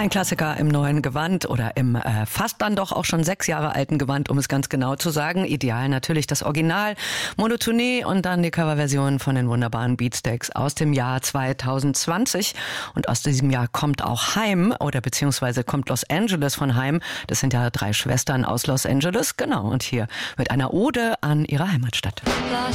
Ein Klassiker im neuen Gewand oder im fast dann doch auch schon 6 Jahre alten Gewand, um es ganz genau zu sagen. Ideal natürlich das Original, Monotonie und dann die Coverversion von den wunderbaren Beatsteaks aus dem Jahr 2020. Und aus diesem Jahr kommt auch Haim oder beziehungsweise kommt Los Angeles von Haim. Das sind ja 3 Schwestern aus Los Angeles, genau. Und hier mit einer Ode an ihre Heimatstadt.